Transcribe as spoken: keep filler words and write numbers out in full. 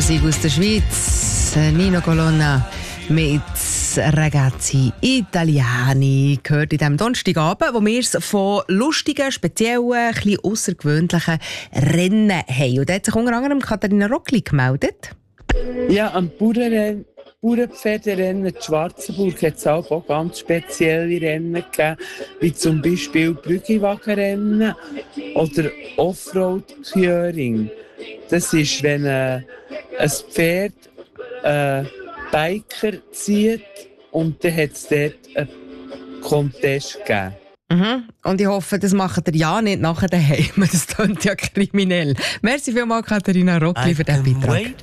Musik aus der Schweiz. Nino Colonna mit Ragazzi Italiani gehört in diesem Donnerstagabend, wo wir es von lustigen, speziellen, ein bisschen außergewöhnlichen Rennen haben. Und da hat sich unter anderem Katharina Rockli gemeldet. Ja, am Bauernrennen, Bauernpferderennen in Schwarzenburg hat es auch ganz spezielle Rennen gegeben, wie zum Beispiel Brüggewagenrennen oder Offroad-Curing. Das ist, wenn äh, ein Pferd äh, Biker zieht und dann hat es dort einen Contest gegeben. Mhm. Und ich hoffe, das macht ihr ja nicht nachher daheim. Das klingt ja kriminell. Merci vielmals, Katharina Rockli, für diesen Beitrag.